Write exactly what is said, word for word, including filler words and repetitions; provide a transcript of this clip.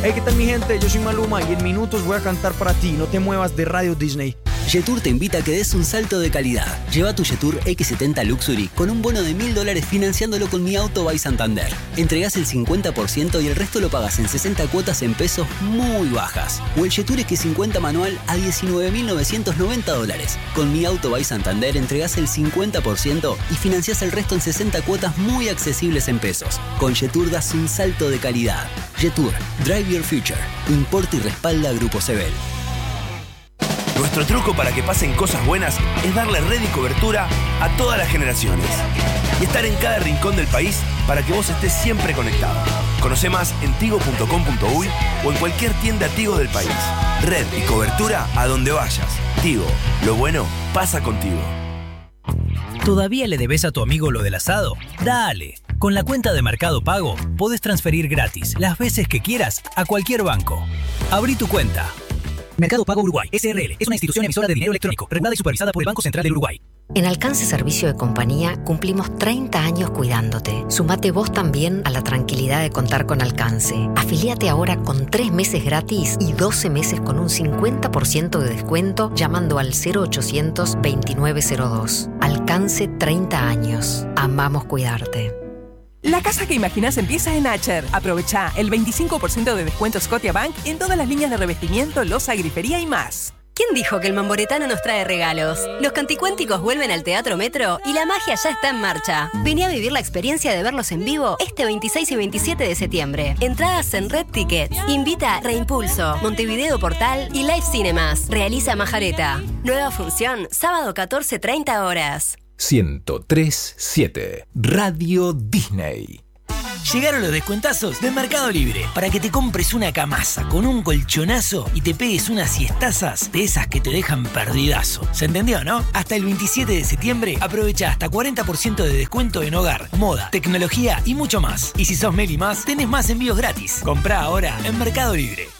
Hey, ¿qué tal mi gente? Yo soy Maluma y en minutos voy a cantar para ti. No te muevas de Radio Disney. Jetour te invita a que des un salto de calidad. Lleva tu Jetour equis setenta Luxury con un bono de mil dólares financiándolo con Mi Auto by Santander. Entregás el cincuenta por ciento y el resto lo pagas en sesenta cuotas en pesos muy bajas. O el Jetour equis cincuenta manual a diecinueve mil novecientos noventa dólares. Con Mi Auto by Santander entregás el cincuenta por ciento y financiás el resto en sesenta cuotas muy accesibles en pesos. Con Jetour das un salto de calidad. Jetour, Drive Your Future. Importa y respalda Grupo Sebel. Nuestro truco para que pasen cosas buenas es darle red y cobertura a todas las generaciones y estar en cada rincón del país para que vos estés siempre conectado. Conoce más en tigo punto com punto uy o en cualquier tienda Tigo del país. Red y cobertura a donde vayas. Tigo, lo bueno pasa contigo. ¿Todavía le debes a tu amigo lo del asado? ¡Dale! Con la cuenta de Mercado Pago podés transferir gratis las veces que quieras a cualquier banco. Abrí tu cuenta. Mercado Pago Uruguay, S R L, es una institución emisora de dinero electrónico, regulada y supervisada por el Banco Central del Uruguay. En Alcance Servicio de Compañía cumplimos treinta años cuidándote. Sumate vos también a la tranquilidad de contar con Alcance. Afiliate ahora con tres meses gratis y doce meses con un cincuenta por ciento de descuento llamando al cero ochocientos veintinueve cero dos. Alcance treinta años. Amamos cuidarte. La casa que imaginas empieza en Acher. Aprovecha el veinticinco por ciento de descuento Scotiabank en todas las líneas de revestimiento, loza, grifería y más. ¿Quién dijo que el Mamboretano nos trae regalos? Los Canticuénticos vuelven al Teatro Metro y la magia ya está en marcha. Vení a vivir la experiencia de verlos en vivo este veintiséis y veintisiete de septiembre. Entradas en Red Tickets. Invita Reimpulso, Montevideo Portal y Live Cinemas. Realiza Majareta. Nueva función, sábado catorce treinta horas. ciento tres punto siete Radio Disney. Llegaron los descuentazos de Mercado Libre para que te compres una camasa con un colchonazo y te pegues unas siestazas de esas que te dejan perdidazo. ¿Se entendió, no? Hasta el veintisiete de septiembre aprovecha hasta cuarenta por ciento de descuento en hogar, moda, tecnología y mucho más. Y si sos Meli Más, tenés más envíos gratis. Comprá ahora en Mercado Libre.